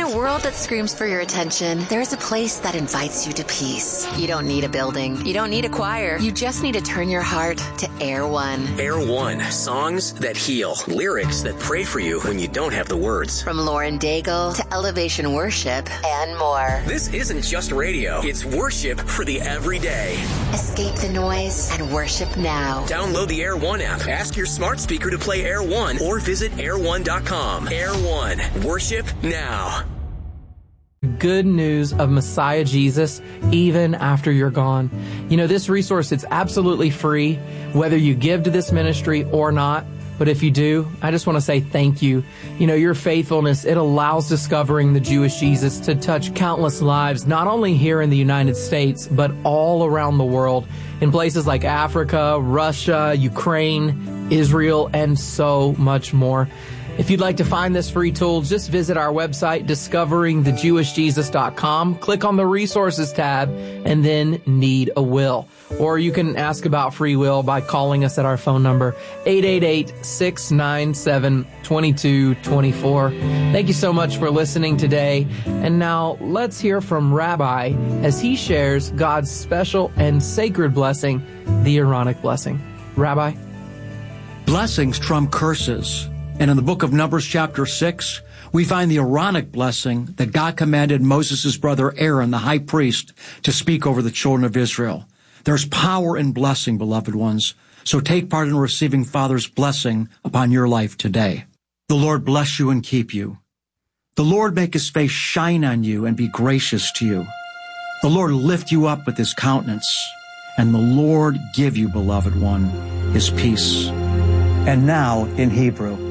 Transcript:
a world that screams for your attention, there's a place that invites you to peace. You don't need a building. You don't need a choir. You just need to turn your heart to Air One. Air One. Songs that heal. Lyrics that pray for you when you don't have the words. From Lauren Daigle to Elevation Worship and more. This isn't just radio. It's worship for the everyday. Escape the noise and worship now. Download the Air One app. Ask your smart speaker to play Air One or visit air1.com. Air One. Worship now. Good news of Messiah Jesus even after you're gone. You know, this resource, it's absolutely free, whether you give to this ministry or not. But if you do, I just want to say thank you. You know, your faithfulness, it allows Discovering the Jewish Jesus to touch countless lives, not only here in the United States, but all around the world, in places like Africa, Russia, Ukraine, Israel, and so much more. If you'd like to find this free tool, just visit our website, discoveringthejewishjesus.com, click on the resources tab, and then need a will. Or you can ask about free will by calling us at our phone number, 888-697-2224. Thank you so much for listening today. And now let's hear from Rabbi as he shares God's special and sacred blessing, the Aaronic blessing. Rabbi? Blessings trump curses. And in the book of Numbers chapter 6, we find the Aaronic blessing that God commanded Moses' brother Aaron, the high priest, to speak over the children of Israel. There's power in blessing, beloved ones. So take part in receiving Father's blessing upon your life today. The Lord bless you and keep you. The Lord make his face shine on you and be gracious to you. The Lord lift you up with his countenance. And the Lord give you, beloved one, his peace. And now in Hebrew.